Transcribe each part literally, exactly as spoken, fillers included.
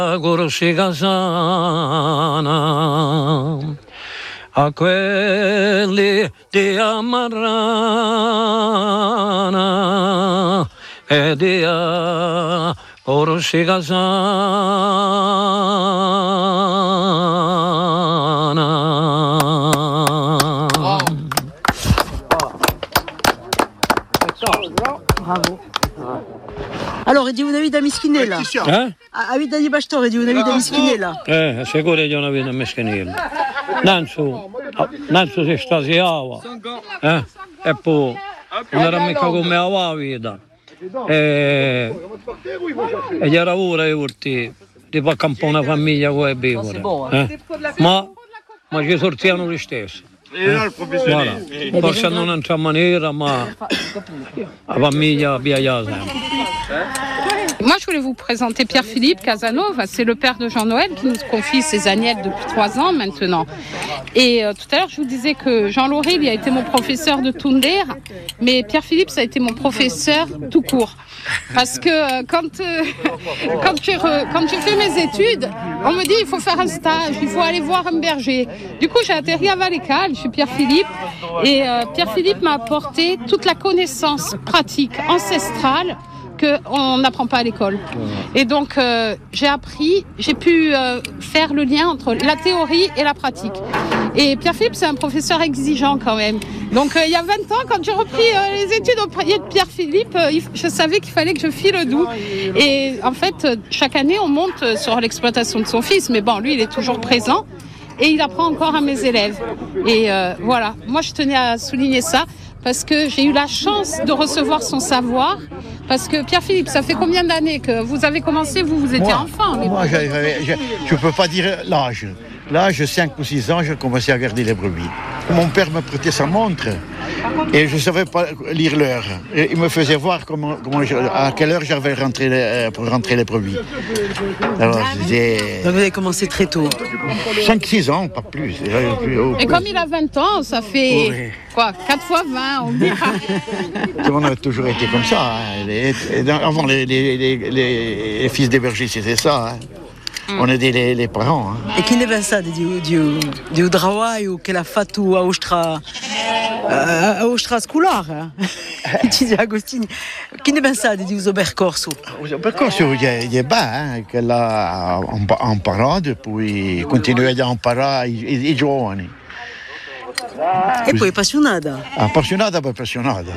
Corsi Casana a quelli di Amarana e di Corsi Casana. Bravo. Alors, il dit una vita mischinella. Eh? A vita di pastore, di una vita mischinella. Eh, sicuro di una vita mischinella. Nanzo, Nanzo si stasiava. Eh? E poi non era mica come la vita. E, e gli era pure urti di fare campo una famiglia con le pecore. Eh? Ma, ma ci sortivano lo stesso. Eh? Voilà. Forse in un'altra maniera, ma la famiglia piaceva sempre. Moi, je voulais vous présenter Pierre-Philippe Casanova. C'est le père de Jean-Noël qui nous confie ses agnelles depuis trois ans maintenant. Et euh, tout à l'heure, je vous disais que Jean Lauril, il a été mon professeur de Toonder, mais Pierre-Philippe, ça a été mon professeur tout court. Parce que euh, quand, euh, quand, j'ai re, quand j'ai fait mes études, on me dit il faut faire un stage, il faut aller voir un berger. Du coup, j'ai atterri à Valécal, chez Pierre-Philippe. Et euh, Pierre-Philippe m'a apporté toute la connaissance pratique ancestrale qu'on n'apprend pas à l'école. Et donc, euh, j'ai appris, j'ai pu euh, faire le lien entre la théorie et la pratique. Et Pierre-Philippe, c'est un professeur exigeant quand même. Donc, euh, il y a vingt ans, quand j'ai repris euh, les études auprès de Pierre-Philippe, euh, je savais qu'il fallait que je file le doux. Et en fait, chaque année, on monte sur l'exploitation de son fils. Mais bon, lui, il est toujours présent. Et il apprend encore à mes élèves. Et euh, voilà, moi, je tenais à souligner ça. Parce que j'ai eu la chance de recevoir son savoir. Parce que Pierre-Philippe, ça fait combien d'années que vous avez commencé, vous, vous étiez moi, enfant mais Moi, je ne peux pas dire l'âge. L'âge, cinq ou six ans, j'ai commencé à garder les brebis. Mon père me prêtait sa montre et je ne savais pas lire l'heure. Et il me faisait voir comment, comment je, à quelle heure j'avais rentré les, pour rentrer les brebis. Alors, Donc vous avez commencé très tôt. cinq six ans, pas plus. Et comme il a vingt ans, ça fait oh, oui. quoi, quatre fois vingt, on dira. On a toujours été comme ça. Hein. Les, avant, les, les, les, les fils des bergers, c'était ça. Hein. On aidait les, les parents. Hein. E che ne pensate di, di, di un lavoro che l'ha fatto a vostra, a vostra scuola? Ci dice Agostini. Che ne pensate di questo percorso? Il percorso è, è bello, che l'ha imparato, poi continua a imparare i, i giovani. Et puis passionnada. Appassionata, appassionata.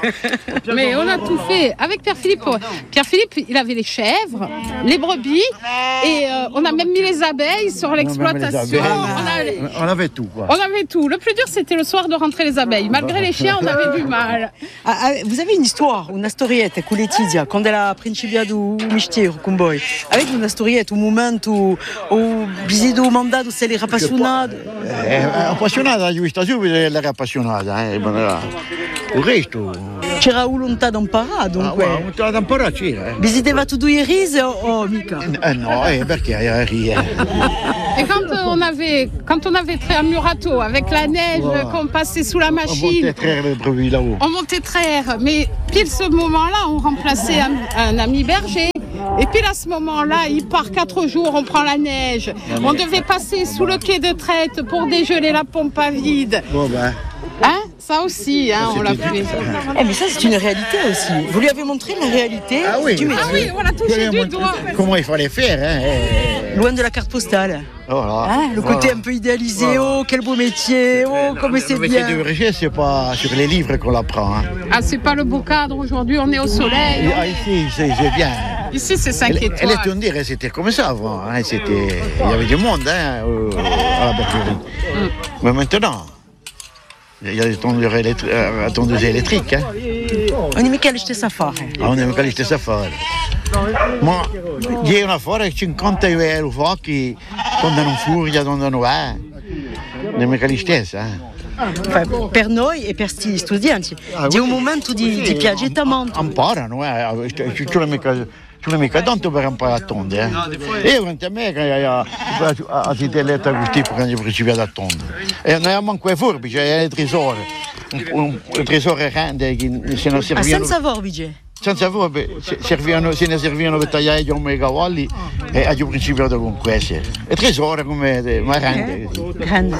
Mais on a tout fait. Avec Pierre-Philippe, Pierre-Philippe, il avait les chèvres, les brebis, et euh, on a même mis les abeilles sur l'exploitation. On, a... on avait tout, quoi. On avait tout. Le plus dur, c'était le soir de rentrer les abeilles. Malgré les chiens, on avait du mal. Ah, vous avez une histoire, una storietta con Letizia, quando era principiato o mestiere con voi. Avete una storietta, un momento, o visito mandato, se l'era appassionata? Eh, appassionata, giusto, subito era appassionata. Eh, il resto... C'era volontà di imparare, dunque? Ah, volontà di imparare c'era. Eh. Visitava tutti i risi o, o mica? Eh, no, eh, perché rien. Et quand euh, on avait, quand on avait trait à Murato, avec la neige, voilà. Qu'on passait sous la machine, on montait traire les brebis là-haut. On montait traire, mais pile ce moment-là, on remplaçait un, un ami berger. Et puis à ce moment-là, il part quatre jours, on prend la neige. On devait passer sous le quai de traite pour dégeler la pompe à vide. Bon ben. Hein? Ça aussi, hein, on l'a fait. Eh, mais ça, c'est une réalité aussi. Vous lui avez montré la réalité ah oui. du métier. Ah oui, on l'a touché du doigt. Comment il fallait faire, hein? Loin de la carte postale. Voilà. Hein, le côté voilà. Un peu idéalisé, voilà. Oh, quel beau métier, oh, comme c'est bien. Le métier de berger, c'est pas sur les livres qu'on l'apprend. Hein. Ah, c'est pas le beau cadre aujourd'hui, on est au soleil. Ah, ici, c'est, c'est bien. Ici, c'est cinq étoiles. Elle est Toonder, c'était comme ça avant. Hein, c'était... Il y avait du monde hein, à la bergerie. Mm. Mais maintenant... Il y a des tondeuses électriques. Euh, tondeuses électriques hein. On è mica stessa affare. Ah, non è mica stessa affare. Ma è un affare che cinquanta euro fa che tondano furia, tondano è. Non è mica la stessa. Eh. Per noi e per questi studenti ah, di un momento di, di piagettamento. Imparano, eh. Ci non è mica... Tu non è mica tanto per imparare a tondere. Eh? Io quanto a me che a ti letta così quando io principiato a tondere. E non avevamo manco le forbici, era il tresore. Un, un, un tresore grande che se non serviva. Ah, senza forbice? senza voi servivano, se ne servivano per tagliare gli ommi e i cavalli e al principio con queste. E tre ore come ma grande. Grande.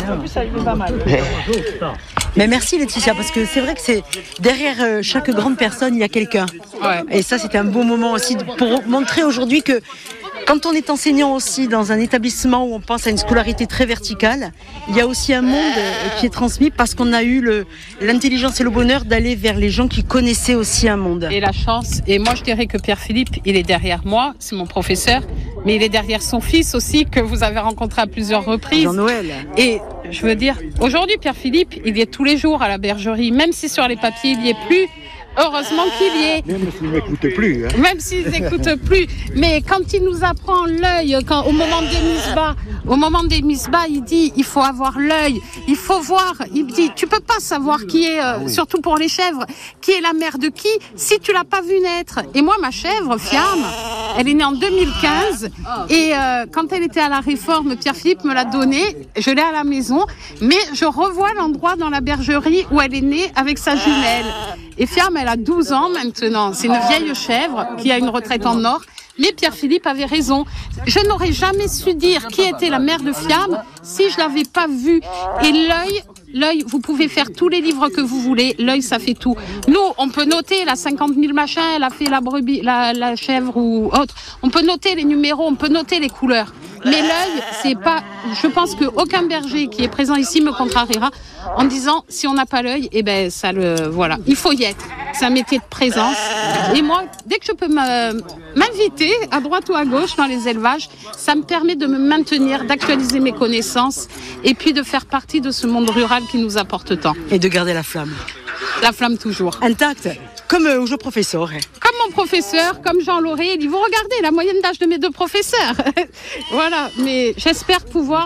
Eh. Mais merci Laetitia, parce que c'est vrai que c'est derrière euh, chaque grande personne, il y a quelqu'un. Ouais. Et ça, c'était un beau moment aussi de- pour montrer aujourd'hui que quand on est enseignant aussi dans un établissement où on pense à une scolarité très verticale, il y a aussi un monde euh, qui est transmis parce qu'on a eu le, l'intelligence et le bonheur d'aller vers les gens qui connaissaient aussi un monde. Et la chance. Et moi, je dirais que Pierre-Philippe, il est derrière moi, c'est mon professeur, mais il est derrière son fils aussi, que vous avez rencontré à plusieurs reprises. Jean-Noël. Et je veux dire, aujourd'hui, Pierre-Philippe, il y est tous les jours à la bergerie, même si sur les papiers, il n'y est plus. Heureusement qu'il y est. Même s'ils n'écoutent plus. Hein. Même s'ils n'écoutent plus. Mais quand il nous apprend l'œil, quand, au moment des misbahs, au moment des misbahs, il dit, il faut avoir l'œil, il faut voir. Il dit, tu peux pas savoir qui est, euh, surtout pour les chèvres, qui est la mère de qui, si tu l'as pas vu naître. Et moi, ma chèvre, Fiam, elle est née en deux mille quinze. Et euh, quand elle était à la Réforme, Pierre-Philippe me l'a donnée. Je l'ai à la maison. Mais je revois l'endroit dans la bergerie où elle est née avec sa jumelle. Et Fiam, elle a douze ans maintenant. C'est une vieille chèvre qui a une retraite en or. Mais Pierre-Philippe avait raison. Je n'aurais jamais su dire qui était la mère de Fiam si je l'avais pas vue. Et l'œil, l'œil, vous pouvez faire tous les livres que vous voulez. L'œil, ça fait tout. Nous, on peut noter, elle a cinquante mille machins, elle a fait la brebis, la, la chèvre ou autre. On peut noter les numéros, on peut noter les couleurs. Mais l'œil, c'est pas. Je pense qu'aucun berger qui est présent ici me contrariera en disant si on n'a pas l'œil, eh ben ça le voilà. Il faut y être. C'est un métier de présence. Et moi, dès que je peux me, m'inviter à droite ou à gauche dans les élevages, ça me permet de me maintenir, d'actualiser mes connaissances et puis de faire partie de ce monde rural qui nous apporte tant. Et de garder la flamme. La flamme toujours. Intacte, comme euh, au professeur. Comme mon professeur, comme Jean Lauré, il dit, vous regardez la moyenne d'âge de mes deux professeurs. Voilà, mais j'espère pouvoir...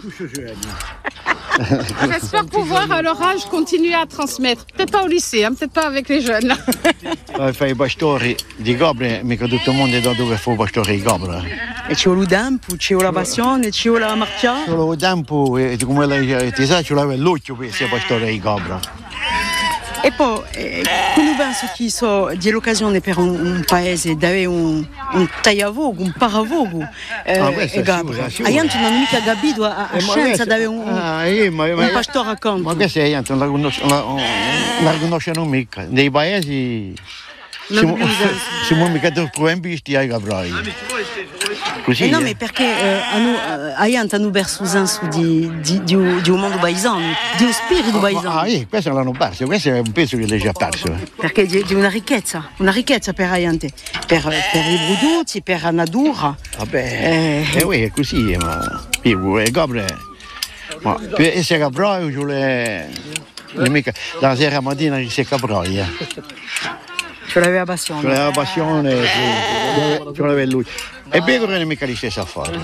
J'espère pouvoir à leur âge continuer à transmettre. Peut-être pas au lycée, hein, peut-être pas avec les jeunes. Fai i pastori di Gobra, mica tutto il mondo è da dove fa i pastori di Gobra. E ci vuole il tempo, ci vuole la passione, ci vuole la marcia. Solo il tempo, e come lei ti sa, ce l'aveva l'occhio per essere pastore di Gobra. E poi, eh, come penso che so, di l'occasione per un, un paese dove un, un tagliavogo, un paravogo, eh, Ah, questo e è Gabra. sicuro, è sicuro. A Ianto non ho mica capito a, a scienza dove un, Ah, io, ma, un pastore accanto. Ma questa è non la conoscono, la, la riconoscono mica. Nei paesi siamo, siamo mica provembisti ai Gabrai. Così. Eh no, eh. ma perché eh, a, nu, eh, a Ianto hanno perso senso di, di, di, di un mondo paesano, di un spirito paesano. Ah, eh, questo l'hanno perso, questo è un pezzo che l'hai già perso. Perché di, di una ricchezza, una ricchezza per Aiante, per, per i prodotti, per la natura. Vabbè, Eh. eh, eh, è così, ma io, eh, Gabra, ma per essere Gabrai, io le, le mica, la sera mattina che sei Gabrai, eh. Ce l'aveva passione. C'è la passione, c'è la luce. E pecore non è mica la stessa affare.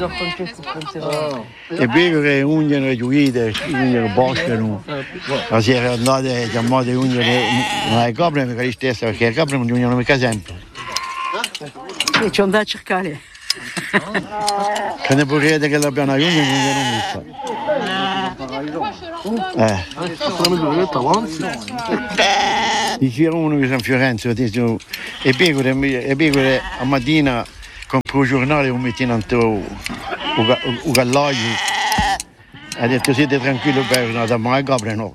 E pecore unghiono, giuide, unghiono, boscano. La sera andate, chiamate unghiono, ma le capre non è mica la stessa, perché le capre non unghiono mica sempre. E ci andava a cercare. Che ne può credere che l'abbiano unghiono non unghiono mica. Eh. C'era uno che è a Fiorenza, e pecore, e pecore a mattina compro il giornale e lo metto in un gallaio. Ha detto siete tranquilli per una da mai Gabra no.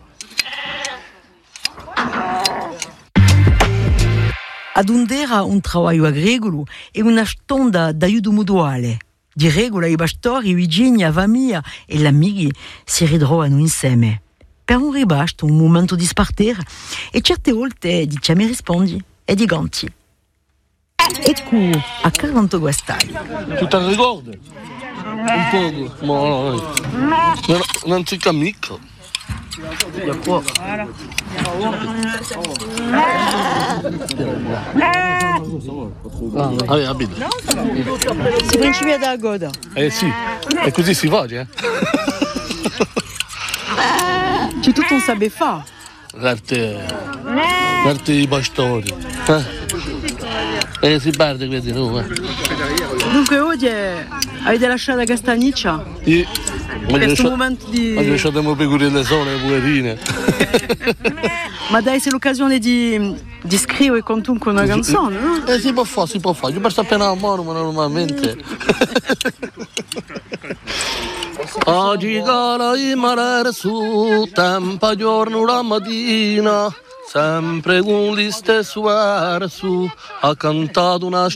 Ad Undera un lavoro agricolo e una stonda d'aiuto mutuale. Di regola i pastori, Virginia, famiglia e gli amici si ritrovano insieme. Per un ribasto, un momento di spartire e certe volte di chiami rispondi e di ganti. Ecco a Carlo Guastagli. Tu te ricordi? Un po', ma no, no. Non si cammicca. Allora, abito. Si principia da goda. Eh sì, e così si fa, eh? C'è tutto un sabe fa. L'arte, l'arte dei pastori. Eh? E si perde, vedi, no? Dunque oggi avete lasciato Castagniccia Io, per questo momento di... Ma lasciamo pecore le sole, poverine. Ma dai, c'est l'occasione di, Di scrivere comunque una canzone, no? Eh, si può fare, si può fare. Io basta appena a mano, ma normalmente. Oggi cala il mare su, tempo giorno la mattina, sempre con gli stessi versi, ha cantato una